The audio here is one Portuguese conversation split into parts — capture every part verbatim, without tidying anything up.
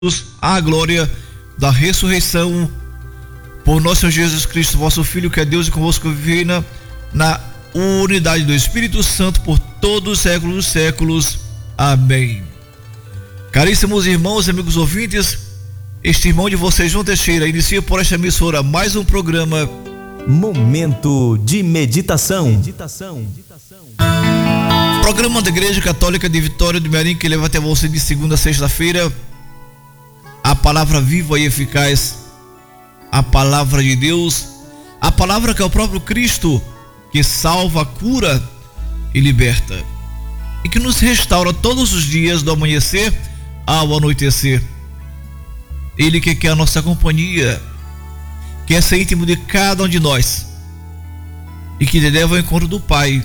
à glória da ressurreição por nosso Senhor Jesus Cristo, vosso Filho, que é Deus e convosco reina na unidade do Espírito Santo por todos os séculos dos séculos. Amém. Caríssimos irmãos e amigos ouvintes, este irmão de vocês, João Teixeira, inicia por esta emissora mais um programa Momento de Meditação. Meditação. Programa da Igreja Católica de Vitória do Mearim, que leva até você de segunda a sexta-feira a palavra viva e eficaz, a palavra de Deus, a palavra que é o próprio Cristo, que salva, cura e liberta, e que nos restaura todos os dias, do amanhecer ao anoitecer. Ele que quer a nossa companhia, quer ser íntimo de cada um de nós e que leva ao encontro do Pai.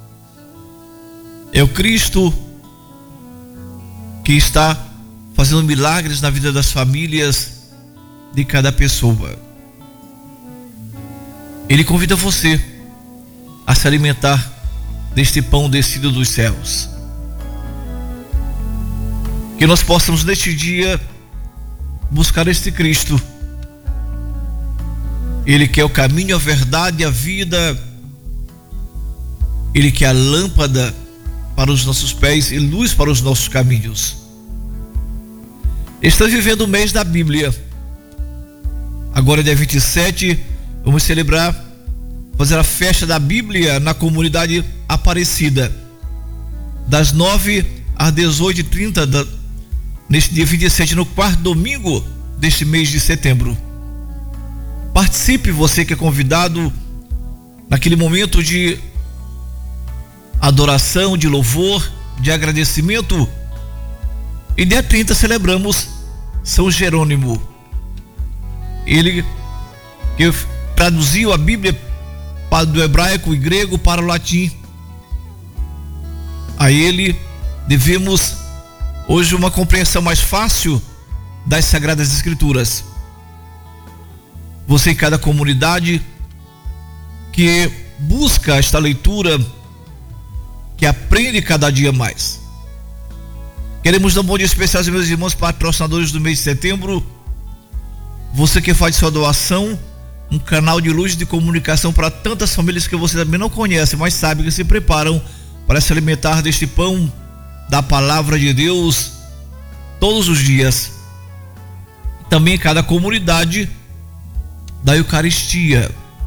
É o Cristo que está fazendo milagres na vida das famílias de cada pessoa. Ele convida você a se alimentar deste pão descido dos céus. Que nós possamos neste dia buscar este Cristo. Ele que é o caminho, a verdade, a vida. Ele que é a lâmpada para os nossos pés e luz para os nossos caminhos. Estamos vivendo o mês da Bíblia. Agora é dia vinte e sete, vamos celebrar, fazer a festa da Bíblia na comunidade Aparecida, das nove às dezoito e trinta da, neste dia vinte e sete, no quarto domingo deste mês de setembro. Participe, você que é convidado, naquele momento de adoração, de louvor, de agradecimento. E dia trinta celebramos São Jerônimo, ele que traduziu a Bíblia do hebraico e grego para o latim. A ele devemos hoje uma compreensão mais fácil das Sagradas Escrituras. Você em cada comunidade que busca esta leitura, que aprende cada dia mais. Queremos dar um bom dia especial aos meus irmãos patrocinadores do mês de setembro. Você que faz sua doação, um canal de luz de comunicação para tantas famílias que você também não conhece, mas sabe que se preparam para se alimentar deste pão da palavra de Deus todos os dias. Também em cada comunidade da Eucaristia,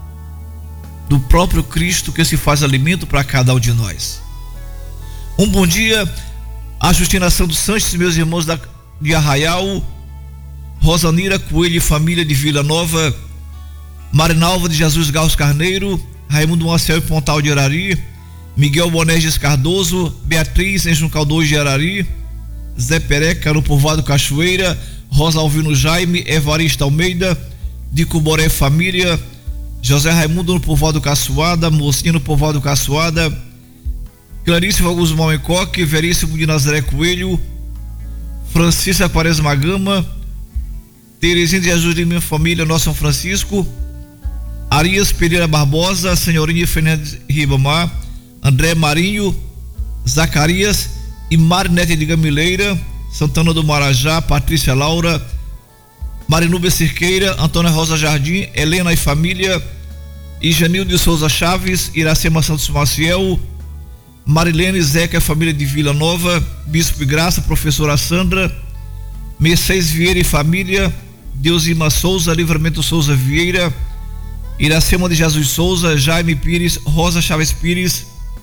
do próprio Cristo que se faz alimento para cada um de nós. Um bom dia a Justina Santos Sanches, meus irmãos da, de Arraial, Rosanira Coelho e família de Vila Nova, Marinalva de Jesus Garros Carneiro, Raimundo Marcel e Pontal de Arari, Miguel Boneges Cardoso, Beatriz em Juncal dois de Arari, Zé Pereca no Povoado Cachoeira, Rosa Alvino Jaime, Evarista Almeida de Cuboré Família, José Raimundo no Povoado Caçoada, Mocinha no Povoado Caçoada, Clarice Augusto Malmencoque, Veríssimo de Nazaré Coelho, Francisca Quaresma Gama, Terezinha de Jesus de Minha Família, Nosso São Francisco, Arias Pereira Barbosa, Senhorinha Fernandes Ribamar, André Marinho, Zacarias e Marinete de Gamileira, Santana do Marajá, Patrícia Laura, Marinúbia Cirqueira, Antônia Rosa Jardim, Helena e família, e Janil de Souza Chaves, Iracema Santos Maciel, Marilene Zeca, família de Vila Nova, Bispo e Graça, professora Sandra, Mercedes Vieira e família, Deusima Souza, Livramento Souza Vieira, Iracema de Jesus Souza, Jaime Pires, Rosa Chaves Pires,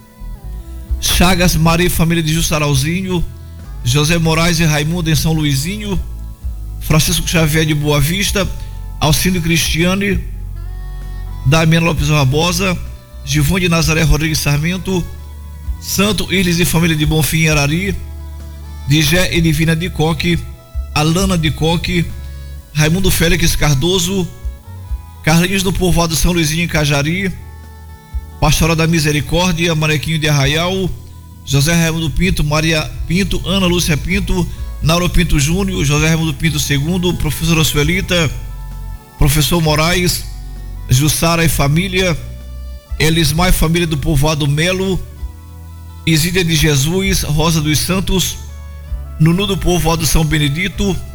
Chagas Maria e família de Jussarauzinho, José Moraes e Raimundo em São Luizinho, Francisco Xavier de Boa Vista, Alcino Cristiane, Damiano Lopes Barbosa, Givon de Nazaré Rodrigues Sarmento, Santo Irles e família de Bonfim em Arari, Digé e Divina de Coque, Alana de Coque, Raimundo Félix Cardoso, Carlinhos do Povoado São Luizinho em Cajari, Pastoral da Misericórdia, Manequinho de Arraial, José Raimundo Pinto, Maria Pinto, Ana Lúcia Pinto, Nauro Pinto Júnior, José Raimundo Pinto segundo, professora Suelita, professor Moraes, Jussara e família, Elismar e família do Povoado Melo, Isídia de Jesus, Rosa dos Santos, Nunu do Povoado São Benedito,